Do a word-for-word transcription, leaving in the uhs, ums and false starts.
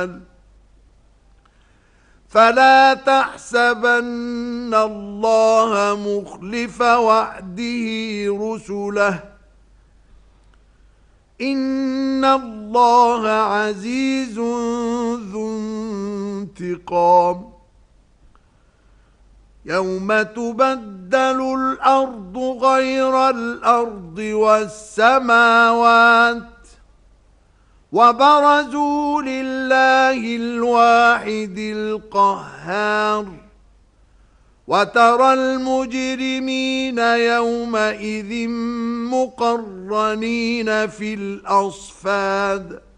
فلا تحسبن الله مخلف وعده رسله إن الله عزيز ذو انتقام يوم تبدل الأرض غير الأرض والسماوات وبرزوا لله الواحد القهار وترى المجرمين يومئذ مقرنين في الأصفاد